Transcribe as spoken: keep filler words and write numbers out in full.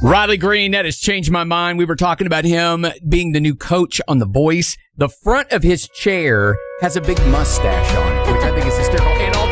Riley Green, that has changed my mind. We were talking about him being the new coach on The Voice. The front of his chair has a big mustache on it, which I think is hysterical. And